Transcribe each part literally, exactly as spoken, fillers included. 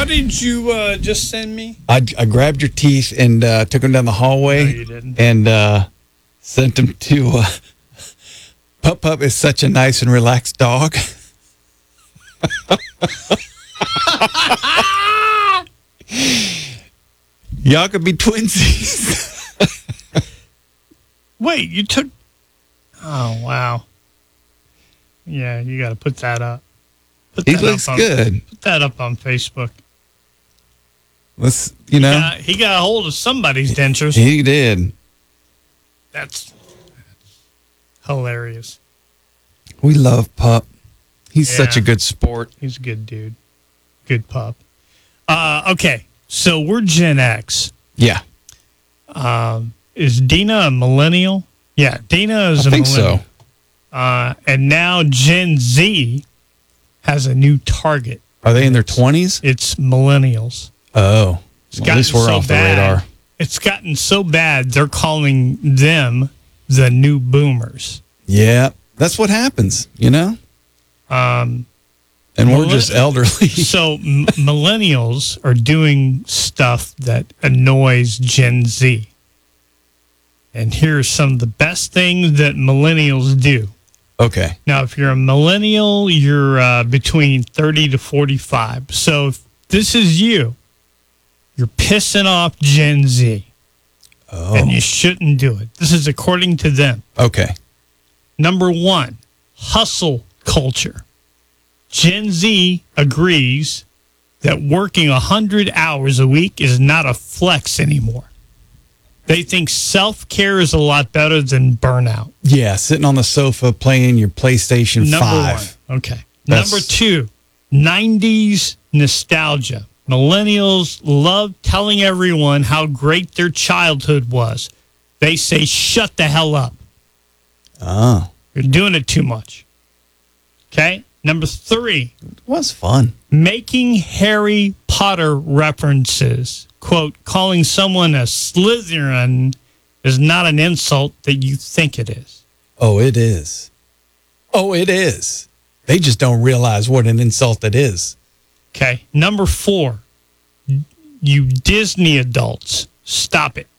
What did you uh, just send me? I, I grabbed your teeth and uh, took them down the hallway. No, you didn't. And uh, sent them to uh, Pup Pup is such a nice and relaxed dog. Y'all could be twinsies. Wait, you took... Oh, wow. Yeah, you got to put that up. Put He that looks up on, good. Put that up on Facebook. Let's, you know. He got, he got a hold of somebody's dentures. He did. That's, that's hilarious. We love Pup. He's Yeah. such a good sport. He's a good dude. Good pup. Uh, okay, so we're Gen X. Yeah. Um, is Dina a millennial? Yeah, Dina is I a think millennial. so. Uh, and now Gen Z has a new target. Are they in their twenties? It's millennials. Oh. It's Well, at least gotten we're so off the bad. radar. It's gotten so bad, they're calling them the new boomers. Yeah. That's what happens, you know? Um, And we're Millen- just elderly. so m- millennials are doing stuff that annoys Gen Z. And here's some of the best things that millennials do. Okay. Now, if you're a millennial, you're uh, between thirty to forty-five. So if this is you, you're pissing off Gen Z. Oh. And you shouldn't do it. This is according to them. Okay. Number one, hustle culture. Gen Z agrees that working one hundred hours a week is not a flex anymore. They think self-care is a lot better than burnout. Yeah, sitting on the sofa playing your PlayStation Number five. one. Okay. That's- Number two, nineties nostalgia. Millennials love telling everyone how great their childhood was. They say, shut the hell up. Oh. You're doing it too much. Okay? Number three, It was fun. making Harry Potter references. Quote, calling someone a Slytherin is not an insult that you think it is. Oh, it is. Oh, it is. They just don't realize what an insult it is. Okay. Number four, you Disney adults, stop it.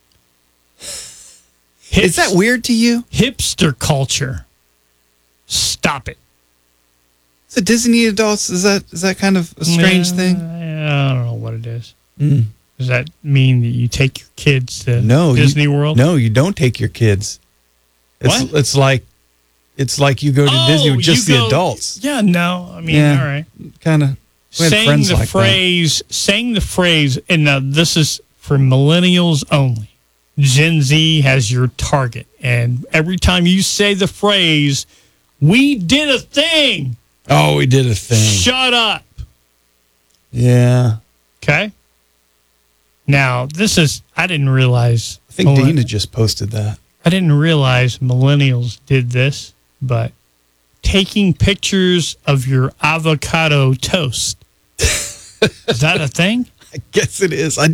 Hips- Is that weird to you? Hipster culture, stop it. Is it Disney adults? Is that is that kind of a strange Yeah, thing? I don't know what it is. Mm. Does that mean that you take your kids to No, you- Disney World? No, you don't take your kids. It's What? it's like it's like you go to Oh, Disney with just you the go- adults. Yeah, no. I mean, Yeah. all right. Kind of. Saying the phrase, saying the phrase, and now this is for millennials only. Gen Z has your target. And every time you say the phrase, we did a thing, Oh, we did a thing. shut up. Yeah. Okay? Now, this is, I didn't realize. I think millen- Dina just posted that. I didn't realize millennials did this, but taking pictures of your avocado toast. Is that a thing? I guess it is. I